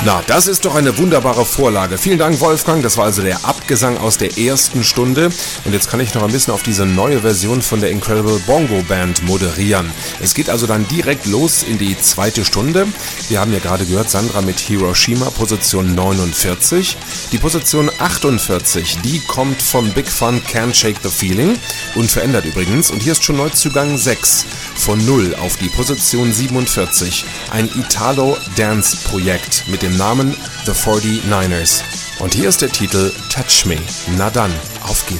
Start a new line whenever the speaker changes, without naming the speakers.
Na, das ist doch eine wunderbare Vorlage. Vielen Dank, Wolfgang. Das war also der Abgesang aus der ersten Stunde. Und jetzt kann ich noch ein bisschen auf diese neue Version von der Incredible Bongo Band moderieren. Es geht also dann direkt los in die zweite Stunde. Wir haben ja gerade gehört, Sandra mit Hiroshima, Position 49. Die Position 48, die kommt von Big Fun, Can't Shake the Feeling. Unverändert übrigens. Und hier ist schon Neuzugang 6. Von 0 auf die Position 47. Ein Italo-Dance-Projekt mit dem Namen The 49ers. Und hier ist der Titel Touch Me. Na dann, auf geht's.